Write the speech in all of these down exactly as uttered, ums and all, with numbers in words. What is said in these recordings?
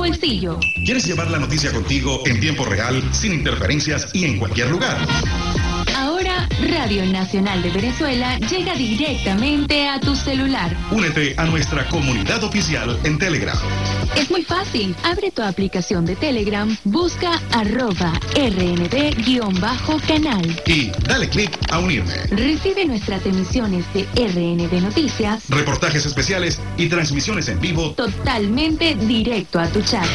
bolsillo. ¿Quieres llevar la noticia contigo en tiempo real, sin interferencias y en cualquier lugar? Ahora, Radio Nacional de Venezuela llega directamente a tu celular. Únete a nuestra comunidad oficial en Telegram. Es muy fácil. Abre tu aplicación de Telegram, busca arroba rnb-canal. Y dale clic a unirme. Recibe nuestras emisiones de R N B Noticias, reportajes especiales y transmisiones en vivo totalmente directo a tu chat.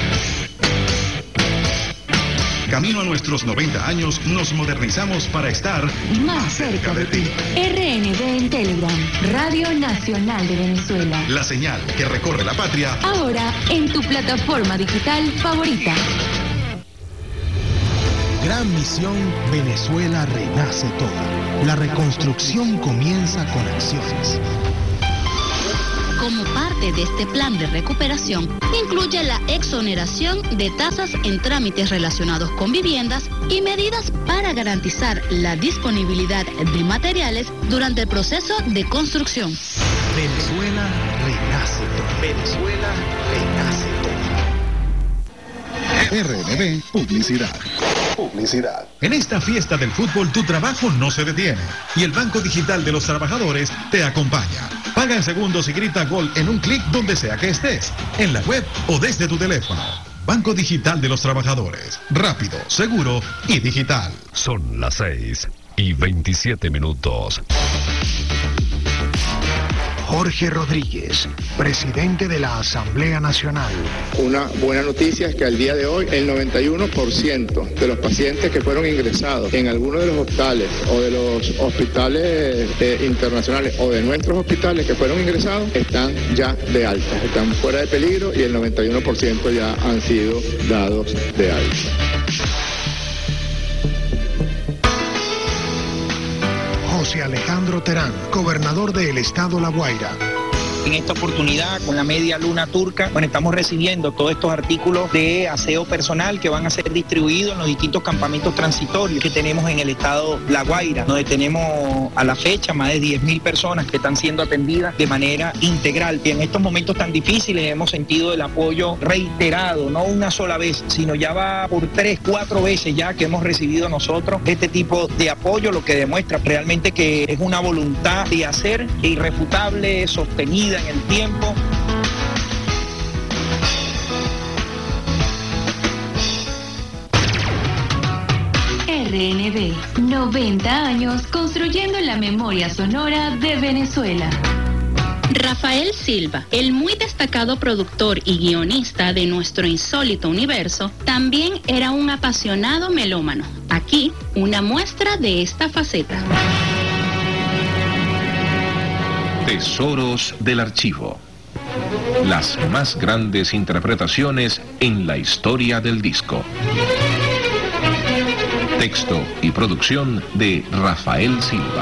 Camino a nuestros noventa años, nos modernizamos para estar más cerca de ti. R N B en Telegram, Radio Nacional de Venezuela. La señal que recorre la patria. Ahora en tu plataforma digital favorita. Gran misión, Venezuela renace toda. La reconstrucción comienza con acciones. Como parte de este plan de recuperación, incluye la exoneración de tasas en trámites relacionados con viviendas y medidas para garantizar la disponibilidad de materiales durante el proceso de construcción. Venezuela renace toda. Venezuela renace toda. R N B Publicidad. Publicidad. En esta fiesta del fútbol tu trabajo no se detiene y el Banco Digital de los Trabajadores te acompaña. Paga en segundos y grita gol en un clic donde sea que estés, en la web o desde tu teléfono. Banco Digital de los Trabajadores. Rápido, seguro y digital. Son las seis y veintisiete minutos. Jorge Rodríguez, presidente de la Asamblea Nacional. Una buena noticia es que al día de hoy el noventa y uno por ciento de los pacientes que fueron ingresados en alguno de los hospitales o de los hospitales eh, internacionales o de nuestros hospitales que fueron ingresados están ya de alta, están fuera de peligro y el noventa y uno por ciento ya han sido dados de alta. José Alejandro Terán, gobernador del estado La Guaira. En esta oportunidad, con la media luna turca, bueno, estamos recibiendo todos estos artículos de aseo personal que van a ser distribuidos en los distintos campamentos transitorios que tenemos en el estado La Guaira, donde tenemos a la fecha más de diez mil personas que están siendo atendidas de manera integral. Y en estos momentos tan difíciles hemos sentido el apoyo reiterado, no una sola vez, sino ya va por tres, cuatro veces ya que hemos recibido nosotros este tipo de apoyo, lo que demuestra realmente que es una voluntad de hacer irrefutable, sostenida en el tiempo. R N B, noventa años construyendo la memoria sonora de Venezuela. Rafael Silva, el muy destacado productor y guionista de nuestro insólito universo, también era un apasionado melómano. Aquí, una muestra de esta faceta. Tesoros del archivo. Las más grandes interpretaciones en la historia del disco. Texto y producción de Rafael Silva.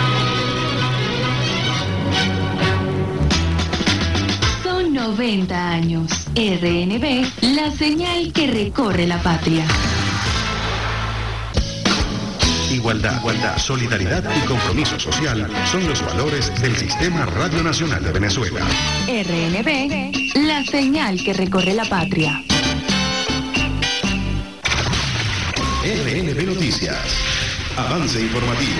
Son noventa años. R N B, la señal que recorre la patria. Igualdad, igualdad, solidaridad y compromiso social son los valores del Sistema Radio Nacional de Venezuela. R N B, la señal que recorre la patria. R N B Noticias. Avance informativo.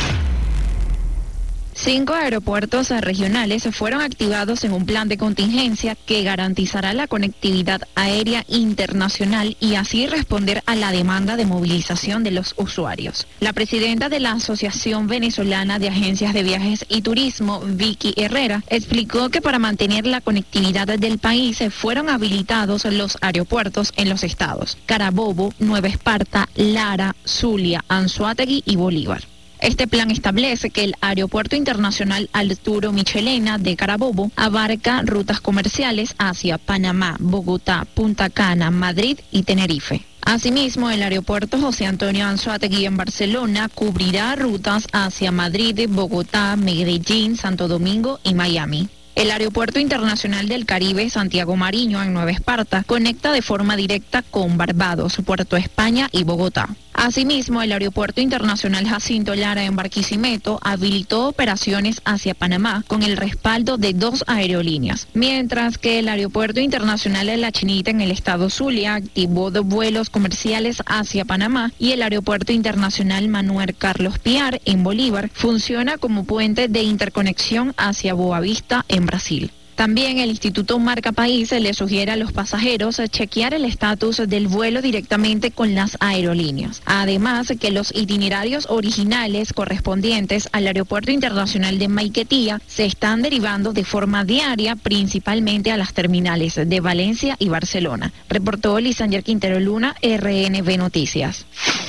Cinco aeropuertos regionales fueron activados en un plan de contingencia que garantizará la conectividad aérea internacional y así responder a la demanda de movilización de los usuarios. La presidenta de la Asociación Venezolana de Agencias de Viajes y Turismo, Vicky Herrera, explicó que para mantener la conectividad del país fueron habilitados los aeropuertos en los estados Carabobo, Nueva Esparta, Lara, Zulia, Anzoátegui y Bolívar. Este plan establece que el Aeropuerto Internacional Arturo Michelena de Carabobo abarca rutas comerciales hacia Panamá, Bogotá, Punta Cana, Madrid y Tenerife. Asimismo, el Aeropuerto José Antonio Anzoátegui en Barcelona cubrirá rutas hacia Madrid, Bogotá, Medellín, Santo Domingo y Miami. El Aeropuerto Internacional del Caribe Santiago Mariño en Nueva Esparta conecta de forma directa con Barbados, Puerto España y Bogotá. Asimismo, el Aeropuerto Internacional Jacinto Lara en Barquisimeto habilitó operaciones hacia Panamá con el respaldo de dos aerolíneas, mientras que el Aeropuerto Internacional de La Chinita en el estado Zulia activó dos vuelos comerciales hacia Panamá y el Aeropuerto Internacional Manuel Carlos Piar en Bolívar funciona como puente de interconexión hacia Boavista en Brasil. También el Instituto Marca País le sugiere a los pasajeros chequear el estatus del vuelo directamente con las aerolíneas. Además, que los itinerarios originales correspondientes al Aeropuerto Internacional de Maiquetía se están derivando de forma diaria, principalmente a las terminales de Valencia y Barcelona. Reportó Lisander Quintero Luna, R N B Noticias.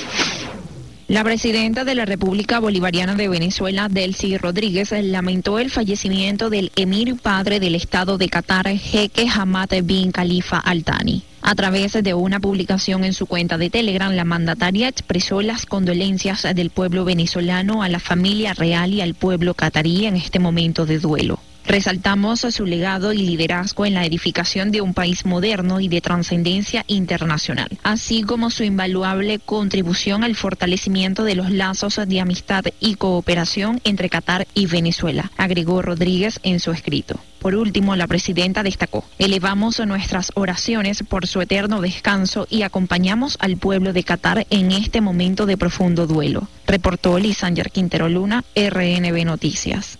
La presidenta de la República Bolivariana de Venezuela, Delcy Rodríguez, lamentó el fallecimiento del emir padre del Estado de Qatar, Jeque Hamad bin Khalifa Al Thani. A través de una publicación en su cuenta de Telegram, la mandataria expresó las condolencias del pueblo venezolano a la familia real y al pueblo catarí en este momento de duelo. Resaltamos su legado y liderazgo en la edificación de un país moderno y de trascendencia internacional, así como su invaluable contribución al fortalecimiento de los lazos de amistad y cooperación entre Qatar y Venezuela, agregó Rodríguez en su escrito. Por último, la presidenta destacó: elevamos nuestras oraciones por su eterno descanso y acompañamos al pueblo de Qatar en este momento de profundo duelo. Reportó Lisander Quintero Luna, R N B Noticias.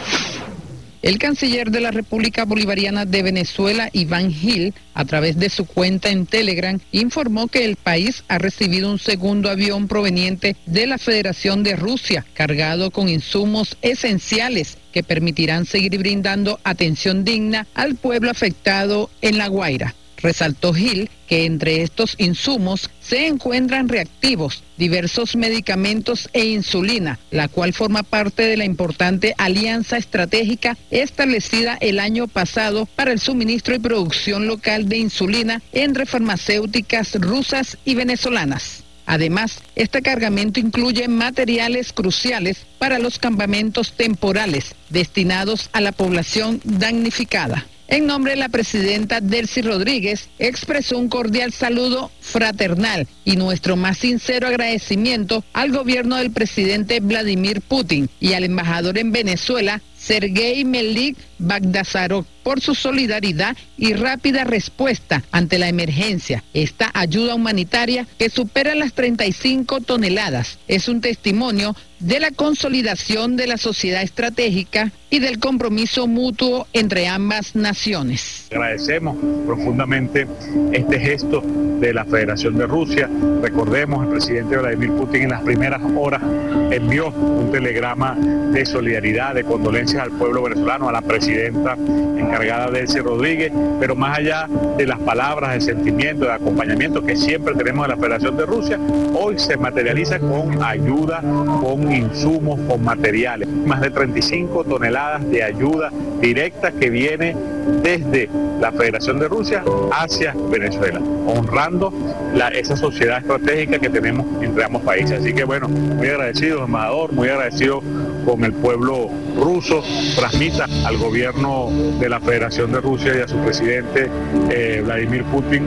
El canciller de la República Bolivariana de Venezuela, Iván Gil, a través de su cuenta en Telegram, informó que el país ha recibido un segundo avión proveniente de la Federación de Rusia, cargado con insumos esenciales que permitirán seguir brindando atención digna al pueblo afectado en La Guaira. Resaltó Gil que entre estos insumos se encuentran reactivos, diversos medicamentos e insulina, la cual forma parte de la importante alianza estratégica establecida el año pasado para el suministro y producción local de insulina entre farmacéuticas rusas y venezolanas. Además, este cargamento incluye materiales cruciales para los campamentos temporales destinados a la población damnificada. En nombre de la presidenta Delcy Rodríguez, expresó un cordial saludo fraternal y nuestro más sincero agradecimiento al gobierno del presidente Vladimir Putin y al embajador en Venezuela, Sergei Melik Bagdasarov, por su solidaridad y rápida respuesta ante la emergencia. Esta ayuda humanitaria, que supera las treinta y cinco toneladas, es un testimonio de la consolidación de la sociedad estratégica y del compromiso mutuo entre ambas naciones. Agradecemos profundamente este gesto de la Federación de Rusia. Recordemos, el presidente Vladimir Putin en las primeras horas envió un telegrama de solidaridad, de condolencias al pueblo venezolano, a la presidenta encargada Delcy Rodríguez, pero más allá de las palabras, de sentimiento, de acompañamiento que siempre tenemos de la Federación de Rusia, hoy se materializa con ayuda, con insumos, con materiales. Más de treinta y cinco toneladas de ayuda directa que viene desde la Federación de Rusia hacia Venezuela, honrando la, esa sociedad estratégica que tenemos entre ambos países. Así que bueno, muy agradecido, embajador, muy agradecido con el pueblo ruso. Transmita al gobierno de la Federación de Rusia y a su presidente eh, Vladimir Putin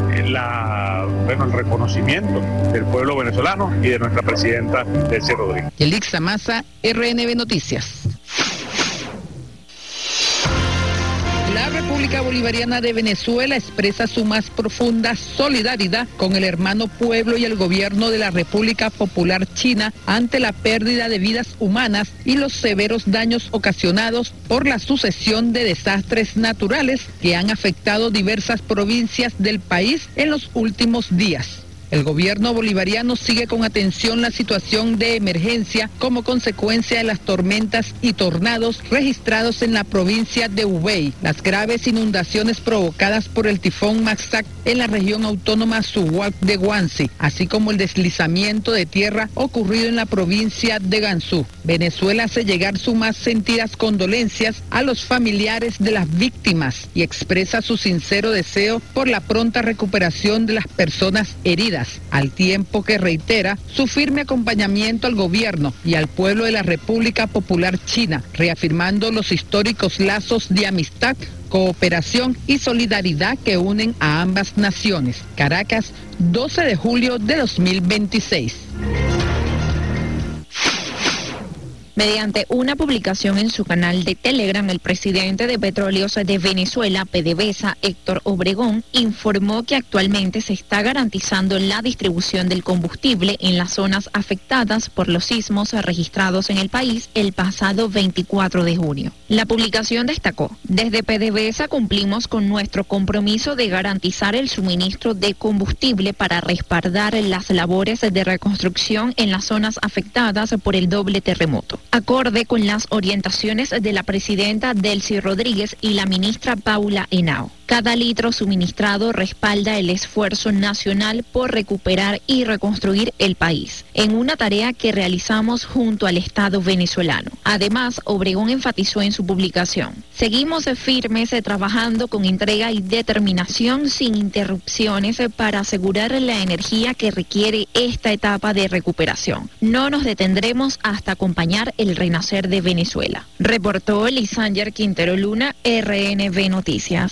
la, bueno, el reconocimiento del pueblo venezolano y de nuestra presidenta Delcy Rodríguez. Yelixa Maza, R N B Noticias. La República Bolivariana de Venezuela expresa su más profunda solidaridad con el hermano pueblo y el gobierno de la República Popular China ante la pérdida de vidas humanas y los severos daños ocasionados por la sucesión de desastres naturales que han afectado diversas provincias del país en los últimos días. El gobierno bolivariano sigue con atención la situación de emergencia como consecuencia de las tormentas y tornados registrados en la provincia de Hubei, las graves inundaciones provocadas por el tifón Maxac en la región autónoma Subwak de Guangxi, así como el deslizamiento de tierra ocurrido en la provincia de Gansu. Venezuela hace llegar sus más sentidas condolencias a los familiares de las víctimas y expresa su sincero deseo por la pronta recuperación de las personas heridas, al tiempo que reitera su firme acompañamiento al gobierno y al pueblo de la República Popular China, reafirmando los históricos lazos de amistad cooperación y solidaridad que unen a ambas naciones. Caracas, doce de julio de dos mil veintiséis. Mediante una publicación en su canal de Telegram, el presidente de Petróleos de Venezuela, PDVSA, Héctor Obregón, informó que actualmente se está garantizando la distribución del combustible en las zonas afectadas por los sismos registrados en el país el pasado veinticuatro de junio. La publicación destacó: desde PDVSA cumplimos con nuestro compromiso de garantizar el suministro de combustible para respaldar las labores de reconstrucción en las zonas afectadas por el doble terremoto. Acorde con las orientaciones de la presidenta Delcy Rodríguez y la ministra Paula Henao, cada litro suministrado respalda el esfuerzo nacional por recuperar y reconstruir el país, en una tarea que realizamos junto al Estado venezolano. Además, Obregón enfatizó en su publicación: seguimos firmes trabajando con entrega y determinación sin interrupciones para asegurar la energía que requiere esta etapa de recuperación. No nos detendremos hasta acompañar el renacer de Venezuela. Reportó Lisanger Quintero Luna, R N V Noticias.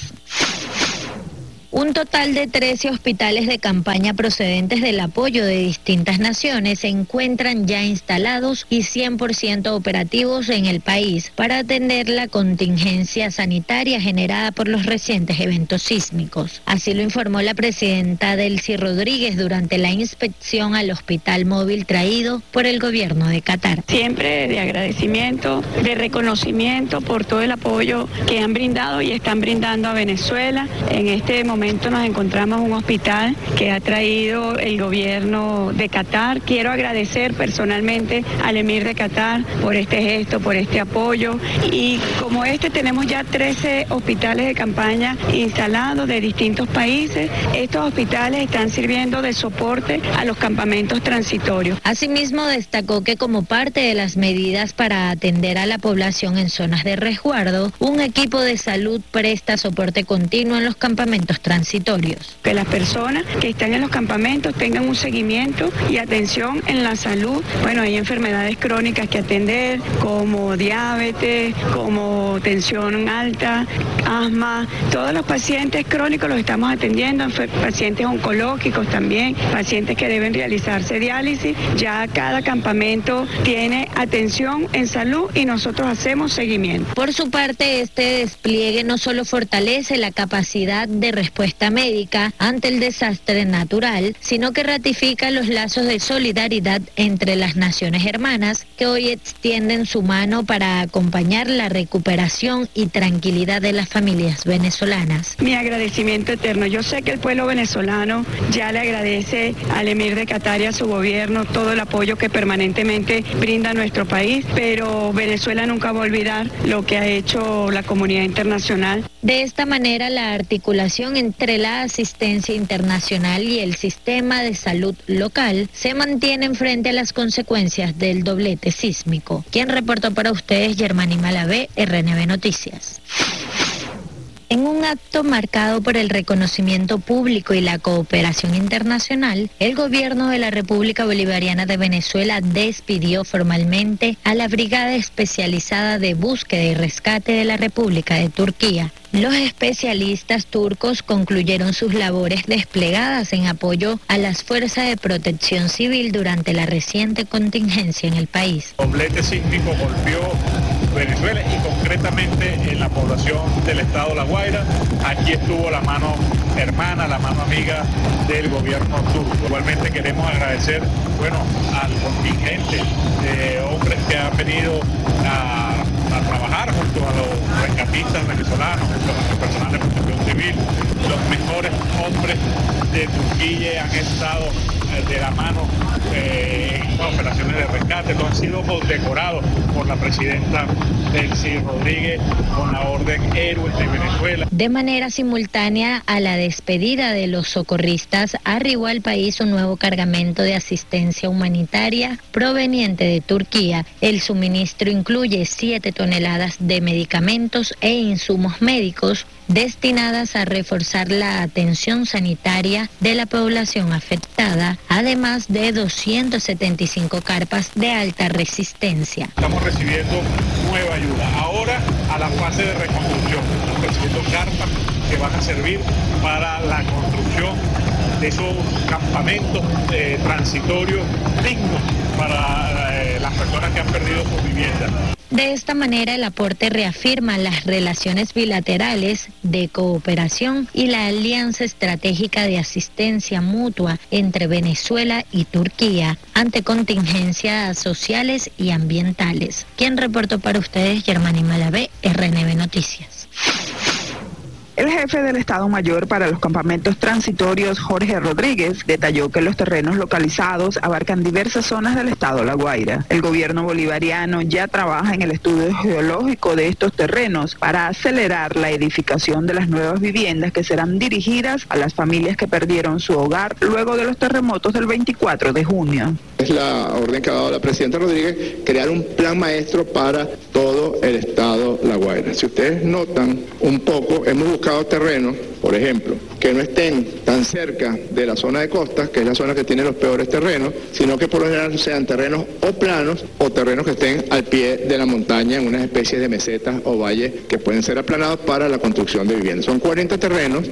Un total de trece hospitales de campaña procedentes del apoyo de distintas naciones se encuentran ya instalados y cien por ciento operativos en el país para atender la contingencia sanitaria generada por los recientes eventos sísmicos. Así lo informó la presidenta Delcy Rodríguez durante la inspección al hospital móvil traído por el gobierno de Qatar. Siempre de agradecimiento, de reconocimiento por todo el apoyo que han brindado y están brindando a Venezuela. En este momento nos encontramos un hospital que ha traído el gobierno de Qatar. Quiero agradecer personalmente al emir de Qatar por este gesto, por este apoyo. Y como este tenemos ya trece hospitales de campaña instalados de distintos países. Estos hospitales están sirviendo de soporte a los campamentos transitorios. Asimismo, destacó que como parte de las medidas para atender a la población en zonas de resguardo, un equipo de salud presta soporte continuo en los campamentos transitorios. Que las personas que están en los campamentos tengan un seguimiento y atención en la salud. Bueno, hay enfermedades crónicas que atender, como diabetes, como tensión alta, asma. Todos los pacientes crónicos los estamos atendiendo, pacientes oncológicos también, pacientes que deben realizarse diálisis. Ya cada campamento tiene atención en salud y nosotros hacemos seguimiento. Por su parte, este despliegue no solo fortalece la capacidad de respuesta médica ante el desastre natural, sino que ratifica los lazos de solidaridad entre las naciones hermanas que hoy extienden su mano para acompañar la recuperación y tranquilidad de las familias venezolanas. Mi agradecimiento eterno. Yo sé que el pueblo venezolano ya le agradece al emir de Qatar y a su gobierno todo el apoyo que permanentemente brinda a nuestro país, pero Venezuela nunca va a olvidar lo que ha hecho la comunidad internacional. De esta manera, la articulación entre la asistencia internacional y el sistema de salud local se mantienen frente a las consecuencias del doblete sísmico. Quien reportó para ustedes, Germani Malavé, R N V Noticias. En un acto marcado por el reconocimiento público y la cooperación internacional, el gobierno de la República Bolivariana de Venezuela despidió formalmente a la Brigada Especializada de Búsqueda y Rescate de la República de Turquía. Los especialistas turcos concluyeron sus labores desplegadas en apoyo a las fuerzas de protección civil durante la reciente contingencia en el país. El doblete sísmico golpeó Venezuela y concretamente en la población del estado La Guaira. Aquí estuvo la mano hermana, la mano amiga del gobierno turco. Igualmente queremos agradecer, bueno, al contingente de hombres que han venido a, a trabajar junto a los rescatistas venezolanos, junto a nuestro personal de protección civil. Los mejores hombres de Turquía han estado de la mano eh, en operaciones de rescate. Los han sido condecorados por la presidenta Delcy Rodríguez con la Orden Héroes de Venezuela. De manera simultánea a la despedida de los socorristas, arribó al país un nuevo cargamento de asistencia humanitaria proveniente de Turquía. El suministro incluye siete toneladas de medicamentos e insumos médicos destinadas a reforzar la atención sanitaria de la población afectada, además de doscientas setenta y cinco carpas de alta resistencia. Estamos recibiendo nueva ayuda, ahora a la fase de reconstrucción. persiguiendo carpas que van a servir para la construcción de esos campamentos eh, transitorios dignos para eh, las personas que han perdido sus viviendas. De esta manera, el aporte reafirma las relaciones bilaterales de cooperación y la alianza estratégica de asistencia mutua entre Venezuela y Turquía ante contingencias sociales y ambientales. Quien reportó para ustedes, Germán Malavé, R N B Noticias. El jefe del Estado Mayor para los campamentos transitorios, Jorge Rodríguez, detalló que los terrenos localizados abarcan diversas zonas del estado La Guaira. El gobierno bolivariano ya trabaja en el estudio geológico de estos terrenos para acelerar la edificación de las nuevas viviendas que serán dirigidas a las familias que perdieron su hogar luego de los terremotos del veinticuatro de junio. Es la orden que ha dado la presidenta Rodríguez, crear un plan maestro para todo el estado La Guaira. Si ustedes notan un poco, hemos buscado terrenos, por ejemplo, que no estén tan cerca de la zona de costas, que es la zona que tiene los peores terrenos, sino que por lo general sean terrenos o planos o terrenos que estén al pie de la montaña en unas especies de mesetas o valles que pueden ser aplanados para la construcción de viviendas. Son cuarenta terrenos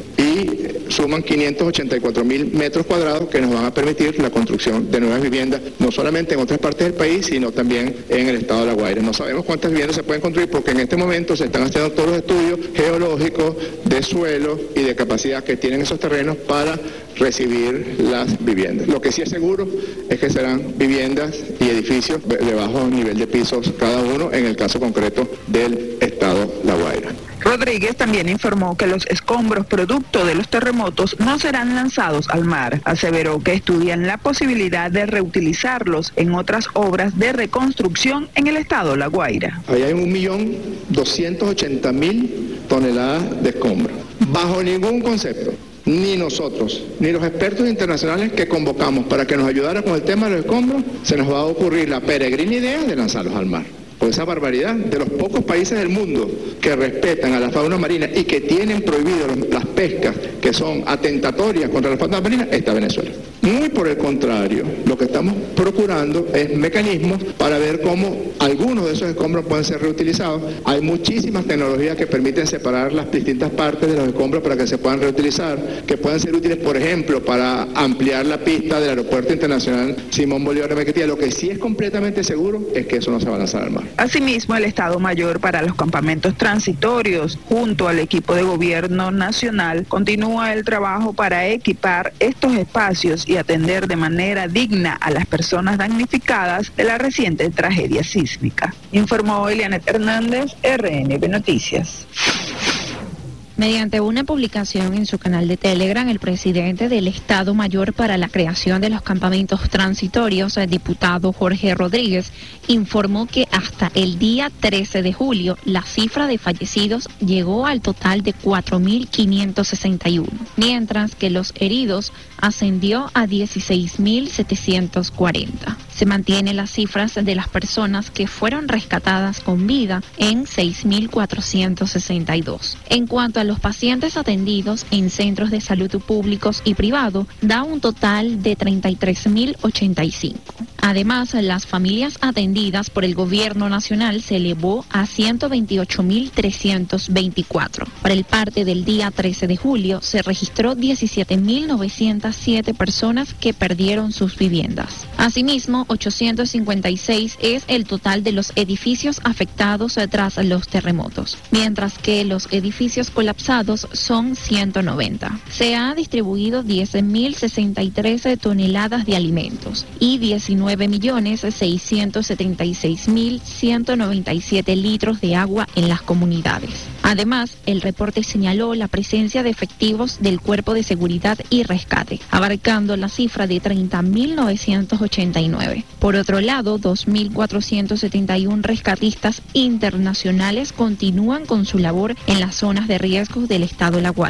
y suman quinientos ochenta y cuatro mil metros cuadrados que nos van a permitir la construcción de nuevas viviendas, no solamente en otras partes del país, sino también en el estado de La Guaira. No sabemos cuántas viviendas se pueden construir porque en este momento se están haciendo todos los estudios geológicos de suelo y de capacidad que tienen esos terrenos para recibir las viviendas. Lo que sí es seguro es que serán viviendas y edificios de bajo nivel de pisos cada uno, en el caso concreto del estado La Guaira. Rodríguez también informó que los escombros producto de los terremotos no serán lanzados al mar. Aseveró que estudian la posibilidad de reutilizarlos en otras obras de reconstrucción en el estado La Guaira. Ahí hay un millón doscientos ochenta mil toneladas de escombros. Bajo ningún concepto, ni nosotros, ni los expertos internacionales que convocamos para que nos ayudaran con el tema de los escombros, se nos va a ocurrir la peregrina idea de lanzarlos al mar. Por esa barbaridad, de los pocos países del mundo que respetan a la fauna marina y que tienen prohibido las pescas que son atentatorias contra la fauna marina, está Venezuela. Muy por el contrario, lo que estamos procurando es mecanismos para ver cómo algunos de esos escombros pueden ser reutilizados. Hay muchísimas tecnologías que permiten separar las distintas partes de los escombros para que se puedan reutilizar, que pueden ser útiles, por ejemplo, para ampliar la pista del Aeropuerto Internacional Simón Bolívar de Maiquetía. Lo que sí es completamente seguro es que eso no se va a lanzar al mar. Asimismo, el Estado Mayor para los campamentos transitorios, junto al equipo de gobierno nacional, continúa el trabajo para equipar estos espacios y atender de manera digna a las personas damnificadas de la reciente tragedia sísmica. Informó Elianet Hernández, R N B Noticias. Mediante una publicación en su canal de Telegram, el presidente del Estado Mayor para la creación de los campamentos transitorios, el diputado Jorge Rodríguez, informó que hasta el día trece de julio la cifra de fallecidos llegó al total de cuatro mil quinientos sesenta y uno, mientras que los heridos ascendió a dieciséis mil setecientos cuarenta. Se mantiene las cifras de las personas que fueron rescatadas con vida en seis mil cuatrocientos sesenta y dos. En cuanto a los pacientes atendidos en centros de salud públicos y privados, da un total de treinta y tres mil ochenta y cinco. Además, las familias atendidas por el gobierno nacional se elevó a ciento veintiocho mil trescientos veinticuatro. Para el parte del día trece de julio se registró diecisiete mil novecientas siete personas que perdieron sus viviendas. Asimismo, ochocientos cincuenta y seis es el total de los edificios afectados tras los terremotos, mientras que los edificios colapsados son ciento noventa. Se ha distribuido diez mil sesenta y tres toneladas de alimentos y diecinueve millones seiscientos setenta y seis mil ciento noventa y siete litros de agua en las comunidades. Además, el reporte señaló la presencia de efectivos del Cuerpo de Seguridad y Rescate, abarcando la cifra de treinta mil novecientos ochenta y nueve. Por otro lado, dos mil cuatrocientos setenta y uno rescatistas internacionales continúan con su labor en las zonas de riesgo del estado La Guaira.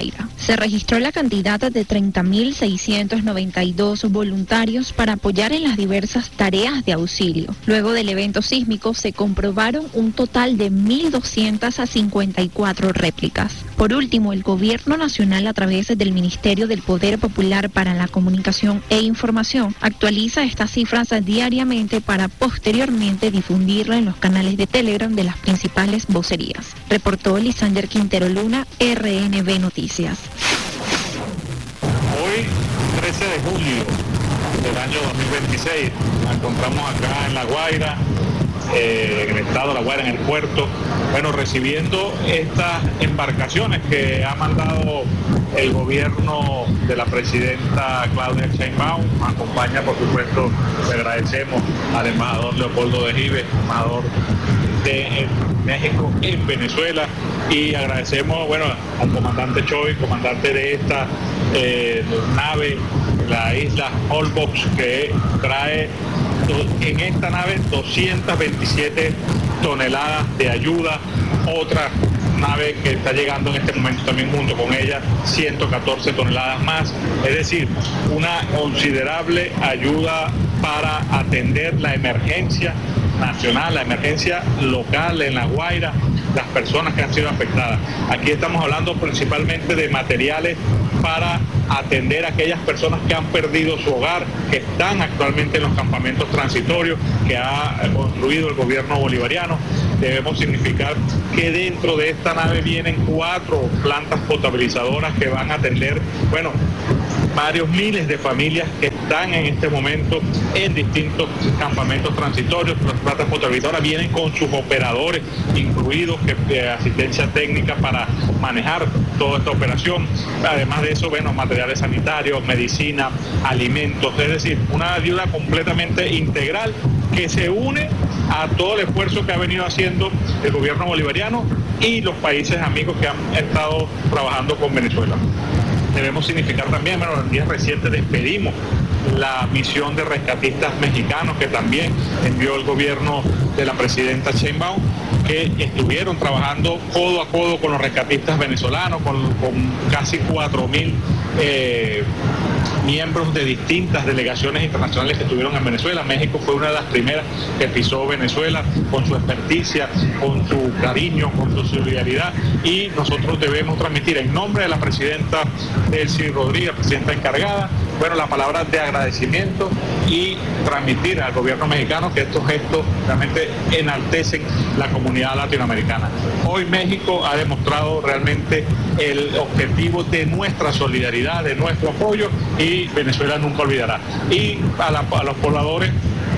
se registró la cantidad de treinta mil seiscientos noventa y dos voluntarios para apoyar en las diversas tareas de auxilio. Luego del evento sísmico se comprobaron un total de mil doscientas cincuenta y cuatro réplicas. Por último, el Gobierno Nacional, a través del Ministerio del Poder Popular para la Comunicación e Información, actualiza estas cifras diariamente para posteriormente difundirla en los canales de Telegram de las principales vocerías. Reportó Lisander Quintero Luna, R N B Noticias. Hoy, trece de julio del año dos mil veintiséis, nos encontramos acá en La Guaira, eh, en el estado de La Guaira, en el puerto, bueno, recibiendo estas embarcaciones que ha mandado el gobierno de la presidenta Claudia Sheinbaum. Nos acompaña, por supuesto, le agradecemos al embajador Leopoldo de Gives, embajador de México en Venezuela, y agradecemos, bueno, al comandante Choi, comandante de esta eh, nave, la isla Holbox, que trae en esta nave doscientas veintisiete toneladas de ayuda. Otra nave que está llegando en este momento también junto con ella, ciento catorce toneladas más, es decir, una considerable ayuda para atender la emergencia nacional, la emergencia local en La Guaira, las personas que han sido afectadas. Aquí estamos hablando principalmente de materiales para atender a aquellas personas que han perdido su hogar, que están actualmente en los campamentos transitorios que ha construido el gobierno bolivariano. Debemos significar que dentro de esta nave vienen cuatro plantas potabilizadoras que van a atender, bueno, varios miles de familias que están en este momento en distintos campamentos transitorios. Las plantas potabilizadoras vienen con sus operadores incluidos, que de asistencia técnica para manejar toda esta operación. Además de eso, bueno, materiales sanitarios, medicina, alimentos, es decir, una ayuda completamente integral que se une a todo el esfuerzo que ha venido haciendo el gobierno bolivariano y los países amigos que han estado trabajando con Venezuela. Debemos significar también, bueno, en días recientes despedimos la misión de rescatistas mexicanos que también envió el gobierno de la presidenta Sheinbaum, que estuvieron trabajando codo a codo con los rescatistas venezolanos, con, con casi cuatro mil eh, miembros de distintas delegaciones internacionales que estuvieron en Venezuela. México fue una de las primeras que pisó Venezuela con su experticia, con su cariño, con su solidaridad, y nosotros debemos transmitir en nombre de la presidenta Delcy Rodríguez, presidenta encargada, bueno, la palabra de agradecimiento y transmitir al gobierno mexicano que estos gestos realmente enaltecen la comunidad latinoamericana. Hoy México ha demostrado realmente el objetivo de nuestra solidaridad, de nuestro apoyo, y Venezuela nunca olvidará. Y a, la, a los pobladores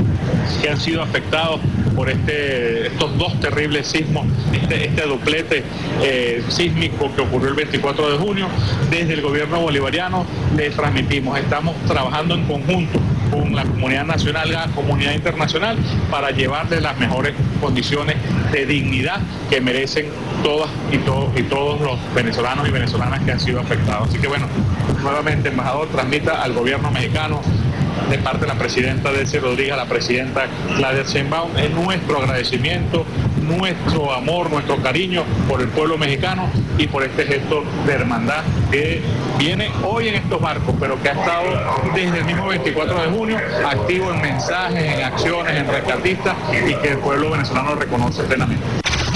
que han sido afectados por este, estos dos terribles sismos, este, este duplete eh, sísmico que ocurrió el veinticuatro de junio, desde el gobierno bolivariano les transmitimos, estamos trabajando en conjunto con la comunidad nacional y la comunidad internacional para llevarles las mejores condiciones de dignidad que merecen todas y, to y todos los venezolanos y venezolanas que han sido afectados. Así que bueno, nuevamente, embajador, transmita al gobierno mexicano de parte de la presidenta Delcy Rodríguez, a la presidenta Claudia Sheinbaum, es nuestro agradecimiento, nuestro amor, nuestro cariño por el pueblo mexicano y por este gesto de hermandad que viene hoy en estos barcos, pero que ha estado desde el mismo veinticuatro de junio activo en mensajes, en acciones, en rescatistas, y que el pueblo venezolano reconoce plenamente.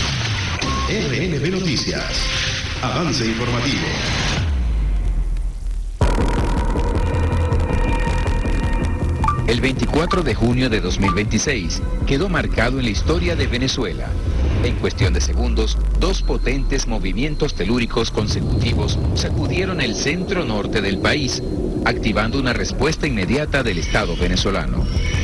R N B Noticias, avance informativo. El veinticuatro de junio de dos mil veintiséis quedó marcado en la historia de Venezuela. En cuestión de segundos, dos potentes movimientos telúricos consecutivos sacudieron el centro norte del país, activando una respuesta inmediata del Estado venezolano.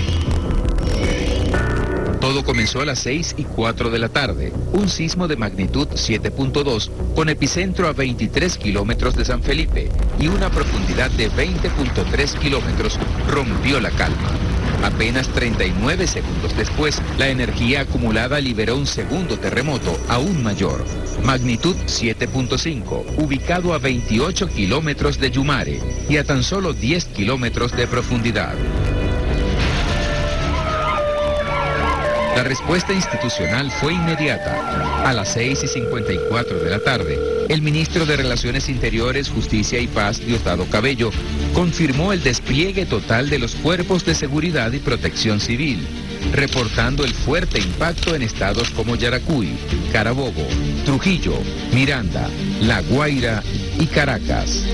Todo comenzó a las seis y cuatro de la tarde. Un sismo de magnitud siete punto dos, con epicentro a veintitrés kilómetros de San Felipe y una profundidad de veinte punto tres kilómetros, rompió la calma. Apenas treinta y nueve segundos después, la energía acumulada liberó un segundo terremoto aún mayor. Magnitud siete punto cinco, ubicado a veintiocho kilómetros de Yumare y a tan solo diez kilómetros de profundidad. La La respuesta institucional fue inmediata. A las seis y cincuenta y cuatro de la tarde, el ministro de Relaciones Interiores, Justicia y Paz, Diosdado Cabello, confirmó el despliegue total de los cuerpos de seguridad y protección civil, reportando el fuerte impacto en estados como Yaracuy, Carabobo, Trujillo, Miranda, La Guaira y Caracas.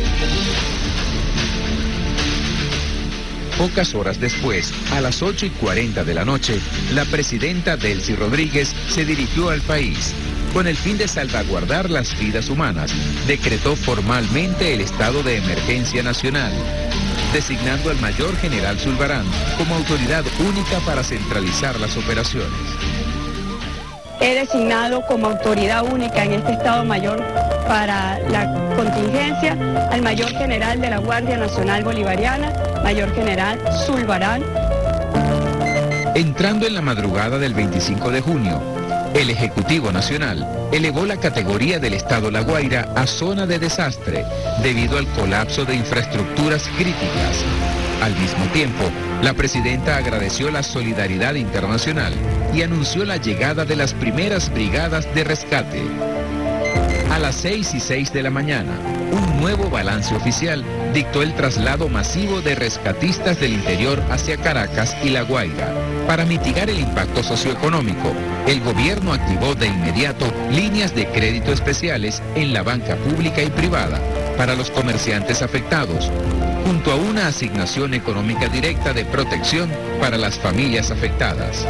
Pocas horas después, a las ocho y cuarenta de la noche, la presidenta Delcy Rodríguez se dirigió al país. Con el fin de salvaguardar las vidas humanas, decretó formalmente el estado de emergencia nacional, designando al mayor general Zulbarán como autoridad única para centralizar las operaciones. He designado como autoridad única en este Estado Mayor para la contingencia al Mayor General de la Guardia Nacional Bolivariana, Mayor General Zulbarán. Entrando en la madrugada del veinticinco de junio, el Ejecutivo Nacional elevó la categoría del Estado La Guaira a zona de desastre debido al colapso de infraestructuras críticas. Al mismo tiempo, la presidenta agradeció la solidaridad internacional y anunció la llegada de las primeras brigadas de rescate. A las seis y seis de la mañana, un nuevo balance oficial dictó el traslado masivo de rescatistas del interior hacia Caracas y La Guaira. Para mitigar el impacto socioeconómico, el gobierno activó de inmediato líneas de crédito especiales en la banca pública y privada para los comerciantes afectados, junto a una asignación económica directa de protección para las familias afectadas.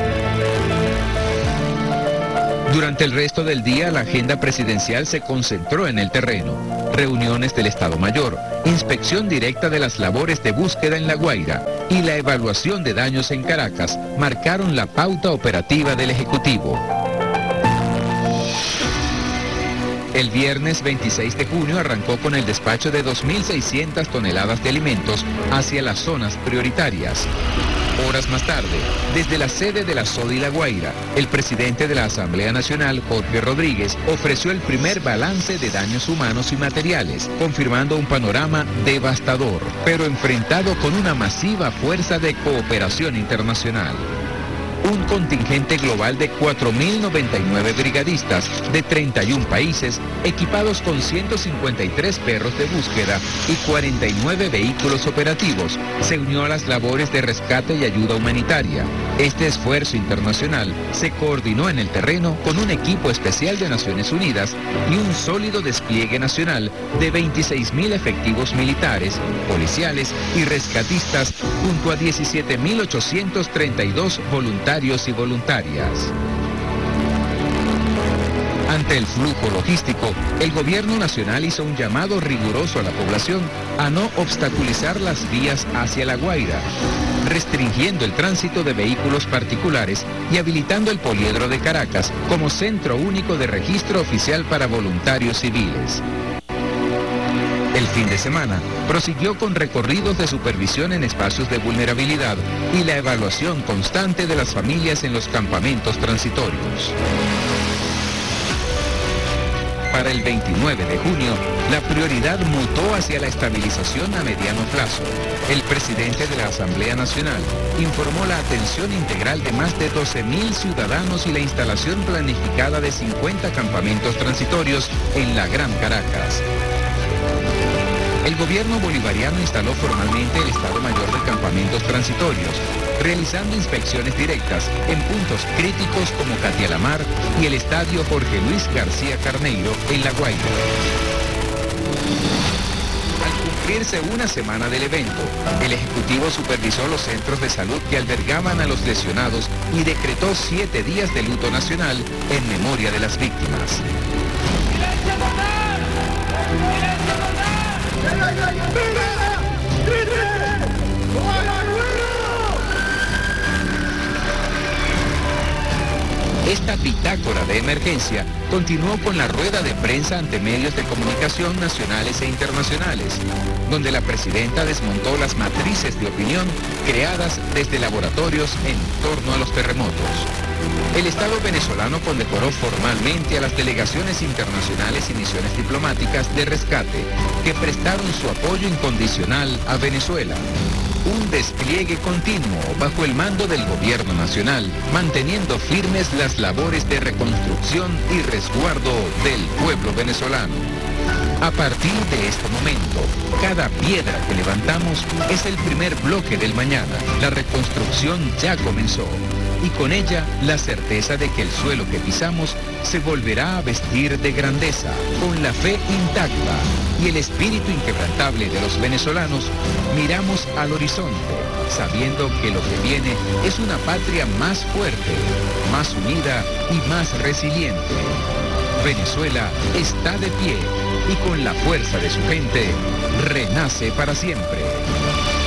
Durante el resto del día, la agenda presidencial se concentró en el terreno. Reuniones del Estado Mayor, inspección directa de las labores de búsqueda en La Guaira y la evaluación de daños en Caracas marcaron la pauta operativa del Ejecutivo. El viernes veintiséis de junio arrancó con el despacho de dos mil seiscientas toneladas de alimentos hacia las zonas prioritarias. Horas más tarde, desde la sede de la SODI La Guaira, el presidente de la Asamblea Nacional, Jorge Rodríguez, ofreció el primer balance de daños humanos y materiales, confirmando un panorama devastador, pero enfrentado con una masiva fuerza de cooperación internacional. Un contingente global de cuatro mil noventa y nueve brigadistas de treinta y un países, equipados con ciento cincuenta y tres perros de búsqueda y cuarenta y nueve vehículos operativos, se unió a las labores de rescate y ayuda humanitaria. Este esfuerzo internacional se coordinó en el terreno con un equipo especial de Naciones Unidas y un sólido despliegue nacional de veintiséis mil efectivos militares, policiales y rescatistas, junto a diecisiete mil ochocientos treinta y dos voluntarios y voluntarias. Ante el flujo logístico, el gobierno nacional hizo un llamado riguroso a la población a no obstaculizar las vías hacia La Guaira, restringiendo el tránsito de vehículos particulares y habilitando el poliedro de Caracas como centro único de registro oficial para voluntarios civiles. El fin de semana prosiguió con recorridos de supervisión en espacios de vulnerabilidad y la evaluación constante de las familias en los campamentos transitorios. Para el veintinueve de junio, la prioridad mutó hacia la estabilización a mediano plazo. El presidente de la Asamblea Nacional informó la atención integral de más de doce mil ciudadanos y la instalación planificada de cincuenta campamentos transitorios en la Gran Caracas. El gobierno bolivariano instaló formalmente el Estado Mayor de Campamentos Transitorios, realizando inspecciones directas en puntos críticos como Catialamar y el Estadio Jorge Luis García Carneiro en La Guaira. Al cumplirse una semana del evento, el Ejecutivo supervisó los centros de salud que albergaban a los lesionados y decretó siete días de luto nacional en memoria de las víctimas. Esta bitácora de emergencia continuó con la rueda de prensa ante medios de comunicación nacionales e internacionales, donde la presidenta desmontó las matrices de opinión creadas desde laboratorios en torno a los terremotos. El Estado venezolano condecoró formalmente a las delegaciones internacionales y misiones diplomáticas de rescate que prestaron su apoyo incondicional a Venezuela. Un despliegue continuo bajo el mando del gobierno nacional, manteniendo firmes las labores de reconstrucción y resguardo del pueblo venezolano. A partir de este momento, cada piedra que levantamos es el primer bloque del mañana. La reconstrucción ya comenzó y con ella la certeza de que el suelo que pisamos se volverá a vestir de grandeza, con la fe intacta y el espíritu inquebrantable de los venezolanos. Miramos al horizonte, sabiendo que lo que viene es una patria más fuerte, más unida y más resiliente. Venezuela está de pie y con la fuerza de su gente renace para siempre.